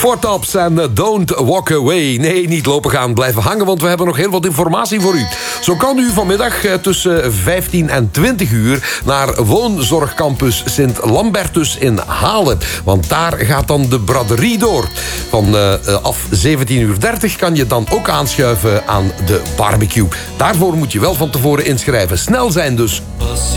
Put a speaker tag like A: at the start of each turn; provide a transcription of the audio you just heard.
A: Four Tops en Don't Walk Away. Nee, niet lopen gaan, blijven hangen, want we hebben nog heel wat informatie voor u. Zo kan u vanmiddag tussen 15 en 20 uur naar woonzorgcampus Sint-Lambertus in Halen. Want daar gaat dan de braderie door. Af 17:30 kan je dan ook aanschuiven aan de barbecue. Daarvoor moet je wel van tevoren inschrijven. Snel zijn dus.